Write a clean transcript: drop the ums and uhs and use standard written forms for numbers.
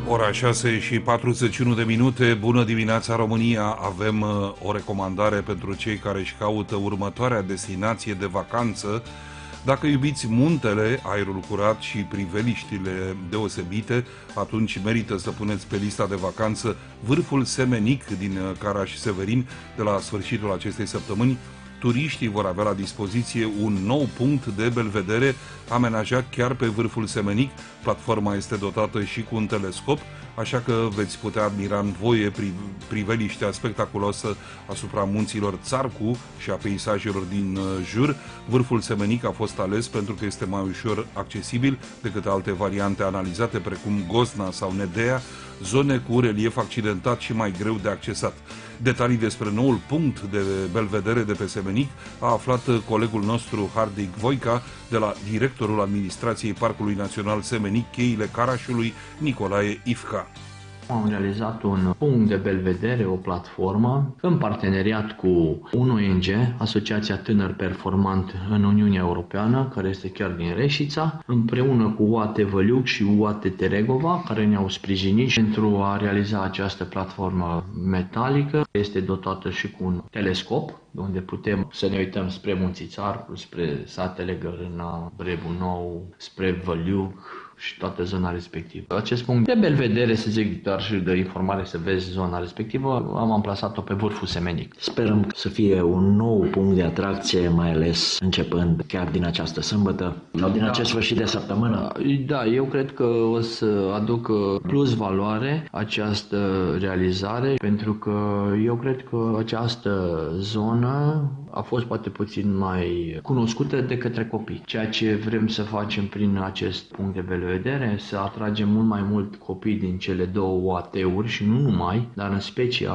Ora 6 și 41 de minute, bună dimineața România, avem o recomandare pentru cei care își caută următoarea destinație de vacanță. Dacă iubiți muntele, aerul curat și priveliștile deosebite, atunci merită să puneți pe lista de vacanță vârful Semenic din Caraș-Severin de la sfârșitul acestei săptămâni. Turiștii vor avea la dispoziție un nou punct de belvedere amenajat chiar pe vârful Semenic. Platforma este dotată și cu un telescop, așa că veți putea admira în voie priveliștea spectaculoasă asupra munților Țarcu și a peisajelor din jur. Vârful Semenic a fost ales pentru că este mai ușor accesibil decât alte variante analizate, precum Gozna sau Nedea, zone cu relief accidentat și mai greu de accesat. Detalii despre noul punct de belvedere de pe Semenic a aflat colegul nostru Hardic Voica de la directorul administrației Parcului Național Semenic, Cheile Carașului, Nicolae Ifca. Am realizat un punct de belvedere, o platformă, în parteneriat cu un ONG, Asociația Tânăr Performant în Uniunea Europeană, care este chiar din Reșița, împreună cu UAT Văliuc și UAT Teregova, care ne-au sprijinit pentru a realiza această platformă metalică. Este dotată și cu un telescop, unde putem să ne uităm spre Munții Țarcu, spre satele Gărâna, Brebu Nou, spre Văliuc și toată zona respectivă. Acest punct de belvedere, să zic, dar și de informare să vezi zona respectivă, am amplasat-o pe vârful Semenic. Sperăm să fie un nou punct de atracție, mai ales începând chiar din această sâmbătă sau din acest sfârșit de săptămână. Da, eu cred că o să aducă plus valoare această realizare, pentru că eu cred că această zonă a fost poate puțin mai cunoscută de către copii. Ceea ce vrem să facem prin acest punct de belvedere, să atragem mult mai mult copii din cele două UAT-uri și nu numai, dar în special